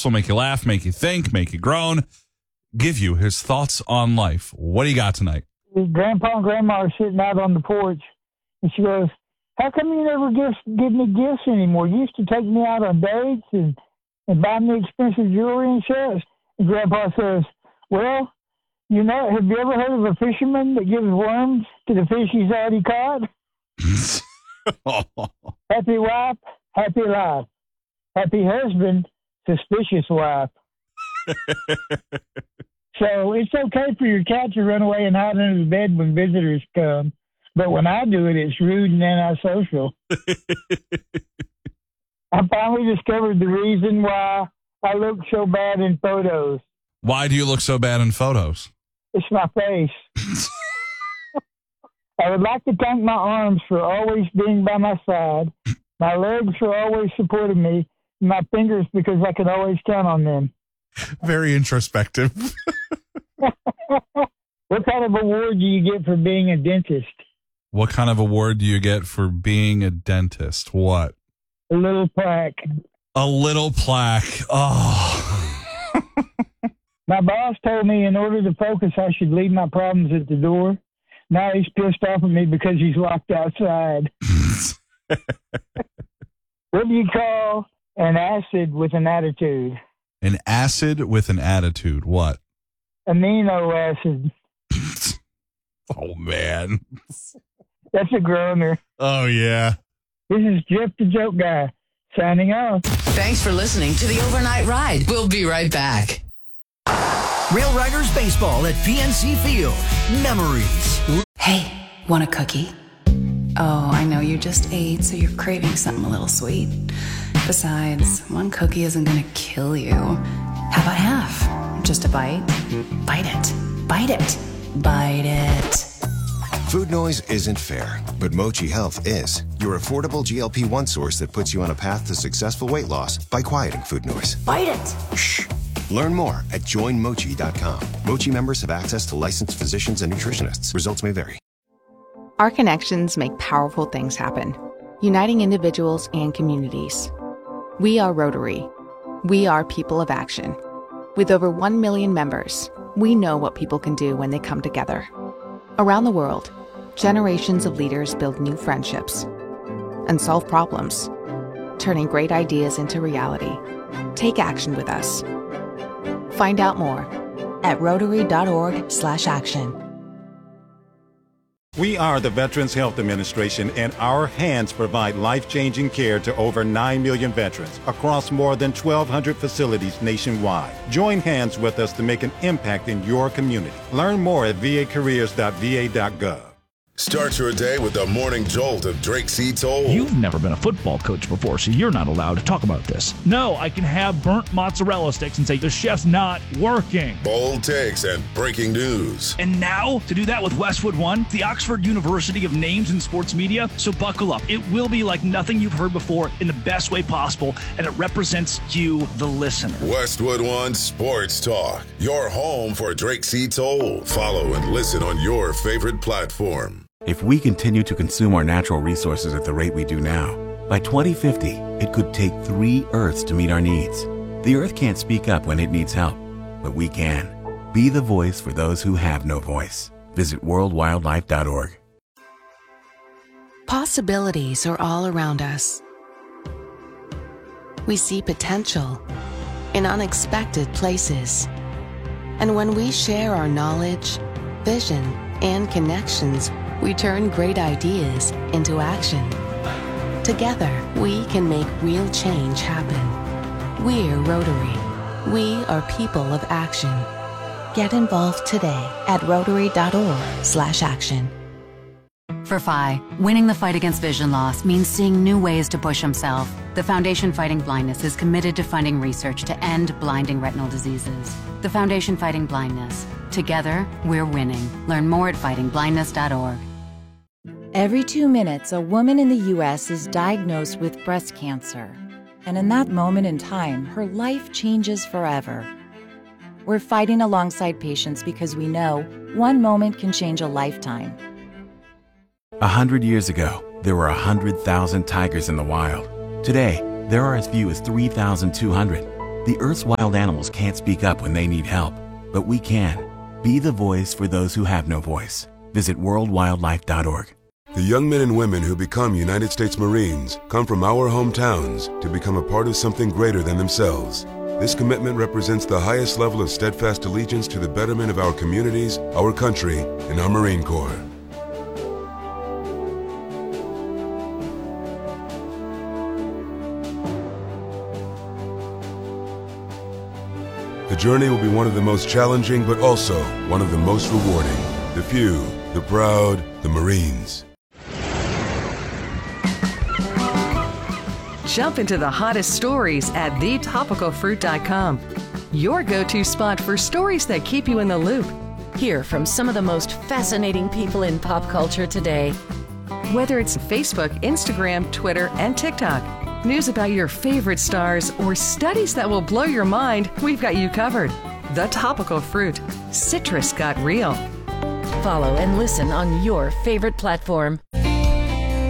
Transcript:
hustle, make you laugh, make you think, make you groan, give you his thoughts on life. What do you got tonight? His grandpa and grandma are sitting out on the porch, and she goes, "How come you never give me gifts anymore? You used to take me out on dates and buy me expensive jewelry and shit." And Grandpa says, "Well, you know, have you ever heard of a fisherman that gives worms to the fish he's already caught?" Happy wife, happy life. Happy husband, suspicious wife. So it's okay for your cat to run away and hide under the bed when visitors come. But when I do it, it's rude and antisocial. I finally discovered the reason why I look so bad in photos. Why do you look so bad in photos? It's my face. I would like to thank my arms for always being by my side, my legs for always supporting me, and my fingers because I can always count on them. Very introspective. What kind of award do you get for being a dentist? What kind of award do you get for being a dentist? What? A little plaque. A little plaque. Oh. My boss told me in order to focus, I should leave my problems at the door. Now he's pissed off at me because he's locked outside. What do you call an acid with an attitude? An acid with an attitude. What? Amino acid. Oh, man. That's a groaner. Oh, yeah. This is Jeff the Joke Guy, signing off. Thanks for listening to the Overnight Ride. We'll be right back. Rail Riders Baseball at PNC Field. Memories. Hey, want a cookie? Oh, I know you just ate, so you're craving something a little sweet. Besides, one cookie isn't going to kill you. How about half? Just a bite? Bite it. Bite it. Bite it. Food noise isn't fair, but Mochi Health is. Your affordable GLP-1 source that puts you on a path to successful weight loss by quieting food noise. Bite it. Shh. Learn more at joinmochi.com. Mochi members have access to licensed physicians and nutritionists. Results may vary. Our connections make powerful things happen, uniting individuals and communities. We are Rotary. We are people of action. With over 1 million members, we know what people can do when they come together. Around the world, generations of leaders build new friendships and solve problems, turning great ideas into reality. Take action with us. Find out more at Rotary.org/action. We are the Veterans Health Administration, and our hands provide life-changing care to over 9 million veterans across more than 1,200 facilities nationwide. Join hands with us to make an impact in your community. Learn more at vacareers.va.gov. Start your day with the morning jolt of Drake C. Toll. You've never been a football coach before, so you're not allowed to talk about this. No, I can have burnt mozzarella sticks and say the chef's not working. Bold takes and breaking news. And now, to do that with Westwood One, the Oxford University of Names in Sports Media. So buckle up. It will be like nothing you've heard before in the best way possible, and it represents you, the listener. Westwood One Sports Talk, your home for Drake C. Toll. Follow and listen on your favorite platform. If we continue to consume our natural resources at the rate we do now, by 2050, it could take 3 Earths to meet our needs. The Earth can't speak up when it needs help, but we can. Be the voice for those who have no voice. Visit worldwildlife.org. Possibilities are all around us. We see potential in unexpected places. And when we share our knowledge, vision, and connections, we turn great ideas into action. Together, we can make real change happen. We're Rotary. We are people of action. Get involved today at Rotary.org/action. For Phi, winning the fight against vision loss means seeing new ways to push himself. The Foundation Fighting Blindness is committed to funding research to end blinding retinal diseases. The Foundation Fighting Blindness. Together, we're winning. Learn more at fightingblindness.org. Every 2 minutes, a woman in the U.S. is diagnosed with breast cancer. And in that moment in time, her life changes forever. We're fighting alongside patients because we know one moment can change a lifetime. 100 years ago, there were 100,000 tigers in the wild. Today, there are as few as 3,200. The Earth's wild animals can't speak up when they need help, but we can. Be the voice for those who have no voice. Visit worldwildlife.org. The young men and women who become United States Marines come from our hometowns to become a part of something greater than themselves. This commitment represents the highest level of steadfast allegiance to the betterment of our communities, our country, and our Marine Corps. The journey will be one of the most challenging, but also one of the most rewarding. The few, the proud, the Marines. Jump into the hottest stories at thetopicalfruit.com. Your go-to spot for stories that keep you in the loop. Hear from some of the most fascinating people in pop culture today. Whether it's Facebook, Instagram, Twitter, and TikTok, news about your favorite stars, or studies that will blow your mind, we've got you covered. The Topical Fruit. Citrus got real. Follow and listen on your favorite platform.